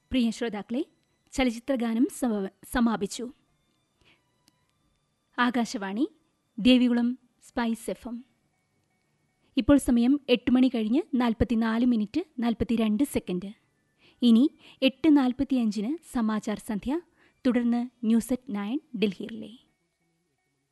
പ്രിയ ശ്രോതാക്കളെ, ചലച്ചിത്രഗാനം സമാപിച്ചു. Akashvani, Devikulam spice FM. ഇപ്പോൾ സമയം 8 മണി കഴിഞ്ഞ് 44 മിനിറ്റ് 42 സെക്കൻഡ്. ഇനി 8:45 സമാചാർ സന്ധ്യ, തുടർന്ന് ന്യൂസ് അറ്റ് 9 ഡൽഹിയിലെ.